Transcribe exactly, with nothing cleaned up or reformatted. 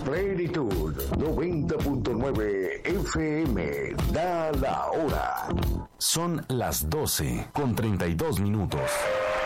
Plenitud noventa punto nueve F M. Da la hora. Son las doce con treinta y dos minutos.